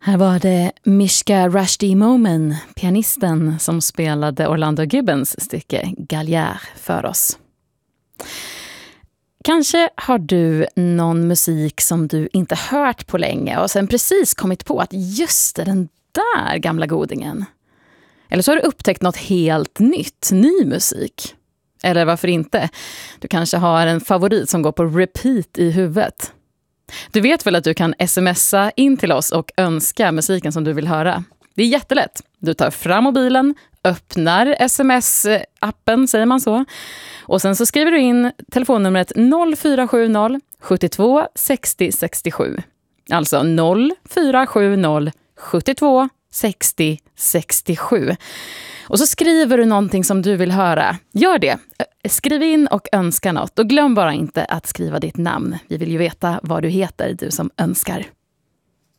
Här var det Mishka Rushdie Momen, pianisten som spelade Orlando Gibbons stycke Galliard för oss. Kanske har du någon musik som du inte hört på länge och sen precis kommit på att just den där gamla godingen. Eller så har du upptäckt något helt nytt, ny musik. Eller varför inte? Du kanske har en favorit som går på repeat i huvudet. Du vet väl att du kan smsa in till oss och önska musiken som du vill höra. Det är jättelätt. Du tar fram mobilen, öppnar sms-appen, säger man så. Och sen så skriver du in telefonnumret 0470 72 60 67. Alltså 0470 72 60 67. Och så skriver du någonting som du vill höra. Gör det. Skriv in och önska något. Och glöm bara inte att skriva ditt namn. Vi vill ju veta vad du heter, du som önskar.